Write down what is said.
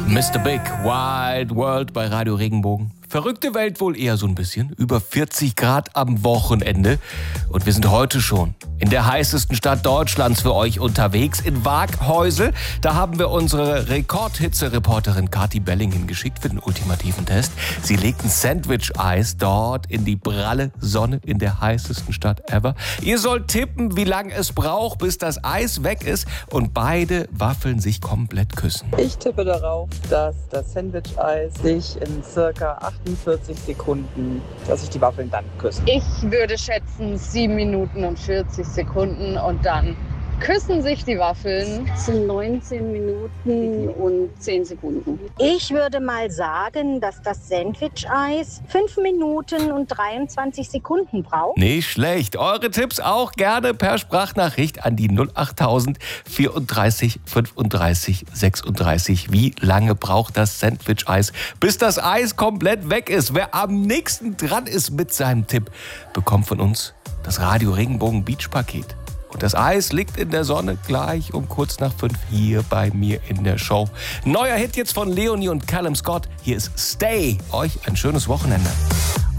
Mr. Big, Wild World bei Radio Regenbogen. Verrückte Welt wohl eher so ein bisschen. Über 40 Grad am Wochenende. Und wir sind heute schon in der heißesten Stadt Deutschlands für euch unterwegs, in Waaghäusel. Da haben wir unsere Rekordhitze-Reporterin Kathi Belling hingeschickt für den ultimativen Test. Sie legt ein Sandwich-Eis dort in die pralle Sonne in der heißesten Stadt ever. Ihr sollt tippen, wie lange es braucht, bis das Eis weg ist und beide Waffeln sich komplett küssen. Ich tippe darauf, dass das Sandwich-Eis sich in circa 48 Sekunden, dass sich die Waffeln dann küssen. Ich würde schätzen 7 Minuten und 40 Sekunden und dann küssen sich die Waffeln. Das sind 19 Minuten und 10 Sekunden. Ich würde mal sagen, dass das Sandwich-Eis 5 Minuten und 23 Sekunden braucht. Nicht schlecht. Eure Tipps auch gerne per Sprachnachricht an die 08000 34 35 36. Wie lange braucht das Sandwich-Eis, bis das Eis komplett weg ist? Wer am nächsten dran ist mit seinem Tipp, bekommt von uns das Radio Regenbogen Beach Paket. Und das Eis liegt in der Sonne gleich um kurz nach 5 hier bei mir in der Show. Neuer Hit jetzt von Leonie und Callum Scott. Hier ist Stay. Euch ein schönes Wochenende.